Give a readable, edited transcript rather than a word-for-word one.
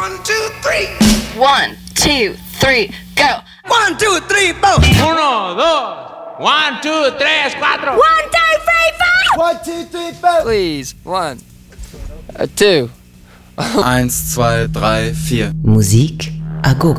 One, two, three, go. 1, 2, 3, 4. 1, 2, 1, 2, 3, 4. 1, 2, 3, 4. 1, 2, 3, 4. Please, 1, 2. 1, 2, 3, 4. Musik à gogo.